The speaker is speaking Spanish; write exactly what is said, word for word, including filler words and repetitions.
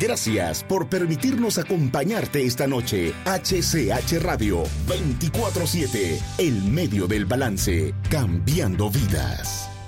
Gracias por permitirnos acompañarte esta noche. H C H Radio veinticuatro siete, el medio del balance, cambiando vidas.